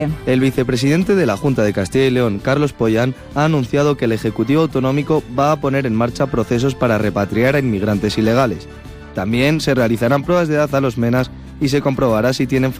El vicepresidente de la Junta de Castilla y León, Carlos Pollán, ha anunciado que el Ejecutivo Autonómico va a poner en marcha procesos para repatriar a inmigrantes ilegales. También se realizarán pruebas de edad a los menas y se comprobará si tienen